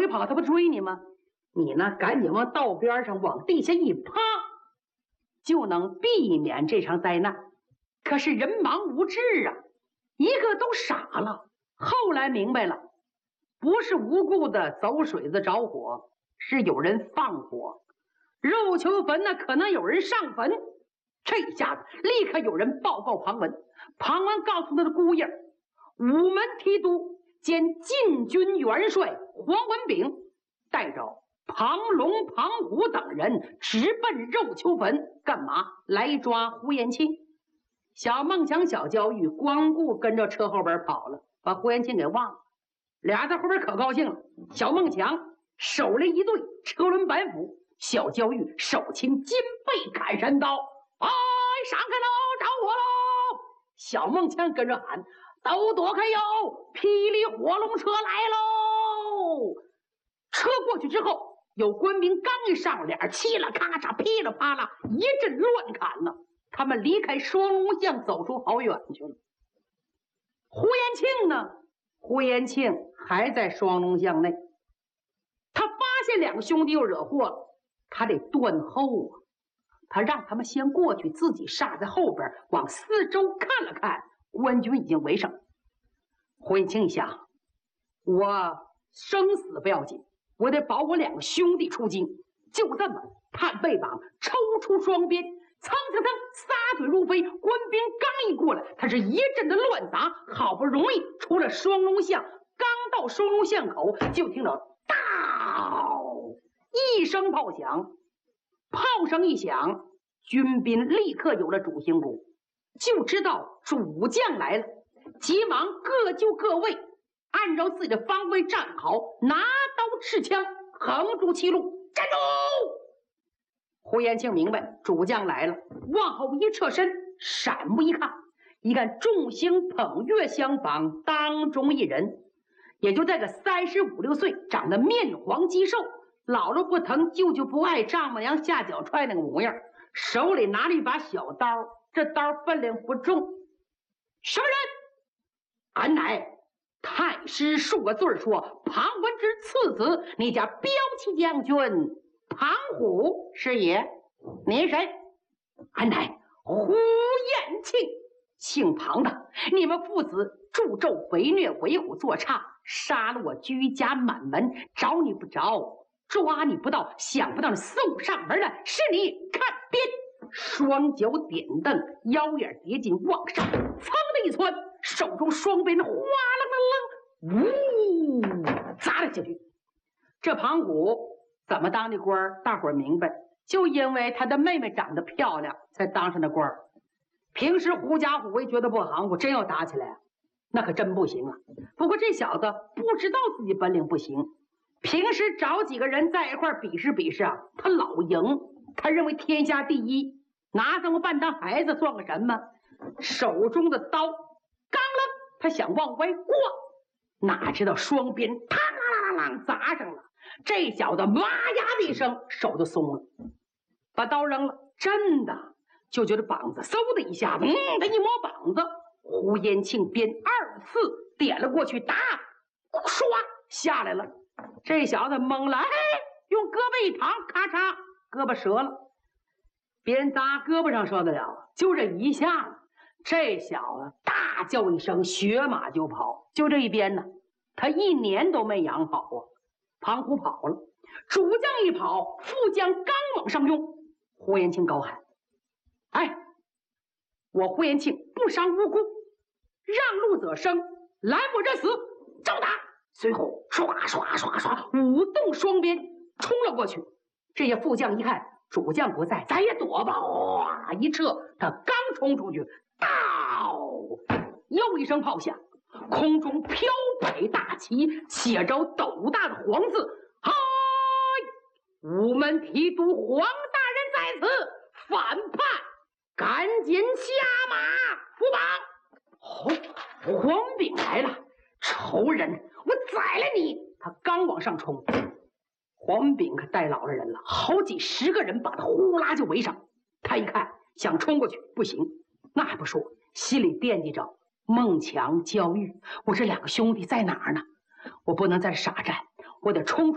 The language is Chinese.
里跑，他不追你吗？你呢，赶紧往道边上往地下一趴，就能避免这场灾难。可是人盲无智啊，一个都傻了。后来明白了，不是无故的走水子着火，是有人放火。肉球坟呢，可能有人上坟。这下子立刻有人报告庞文，庞文告诉他的姑爷，午门提督兼禁军元帅黄文炳带着庞龙、庞虎等人直奔肉球坟，干嘛？来抓胡延庆。小孟强、小焦裕光顾跟着车后边跑了，把胡延庆给忘了。俩在后边可高兴了。小孟强手里一对车轮板斧，小焦裕手擎金背砍山刀。哎，闪开喽！着火喽！小孟强跟着喊：“都躲开哟！霹雳火龙车来喽！”车过去之后，有官兵刚一上脸，嘁啦咔嚓，噼里啪啦，一阵乱砍呢。他们离开双龙巷，走出好远去了。胡延庆呢？胡延庆还在双龙巷内。他发现两个兄弟又惹祸了，他得断后啊。他让他们先过去，自己杀在后边，往四周看了看，官军已经围上。胡延庆一想，我生死不要紧，我得保我两个兄弟出京。就这么探背膀，抽出双鞭，蹭蹭蹭，撒腿如飞。官兵刚一过来，他是一阵的乱砸，好不容易出了双龙巷。刚到双龙巷口，就听到“哒”一声炮响。炮声一响，军兵立刻有了主心骨，就知道主将来了，急忙各就各位，按照自己的方位站好，拿刀持枪，横住其路，站住！胡延庆明白主将来了，往后一侧身，闪目一看，一看众星捧月相仿，当中一人，也就在个35、6岁，长得面黄肌瘦，姥姥不疼，舅舅不爱，丈母娘下脚踹那个模样，手里拿着一把小刀，这刀分量不重。什么人？俺乃太师数个字说庞文之次子，你家骠骑将军庞虎是也。你谁？俺乃胡延庆，姓庞的。你们父子助纣为虐，为虎作伥，杀了我居家满门，找你不着，抓你不到，想不到你送上门的是你。看鞭，双脚点蹬，腰眼叠紧往上，噌的一窜，手中双鞭哗楞楞楞，呜，砸了下去。这庞虎怎么当的官，大伙儿明白，就因为他的妹妹长得漂亮，才当上的官。平时狐假虎威，觉得不行，我真要打起来，那可真不行啊。不过这小子不知道自己本领不行，平时找几个人在一块比试比试啊，他老赢。他认为天下第一，拿这么半当孩子算个什么？手中的刀刚了，他想往外过，哪知道双鞭嘡啷啷啷砸上了。这小子哇呀的一声，手就松了，把刀扔了。真的就觉得膀子嗖的一下子，他一摸膀子，胡延庆鞭2次点了过去，打，唰下来了。这小子懵了，用胳膊一躺，咔嚓，胳膊折了。鞭砸胳膊上受得了，就这一下，这小子大叫一声，学马就跑。就这一鞭呢，他1年都没养好啊。庞虎跑了，主将一跑，副将刚往上拥，胡延庆高喊：“哎，我胡延庆不伤无辜，让路者生，拦我者死，照打！”随后唰唰唰唰舞动双鞭冲了过去。这些副将一看主将不在，咱也躲吧，哗一撤，他刚冲出去，到又一声炮响，空中飘摆大旗，写着斗大的黄字，嗨！午门提督黄大人在此，反叛，赶紧下马扶绑。黄炳来了，仇人，我宰了你！他刚往上冲，黄炳可带老了人了，好几10个人把他呼啦就围上。他一看想冲过去，不行，那还不说，心里惦记着孟强、焦裕，我这2个兄弟在哪儿呢？我不能在这傻站，我得冲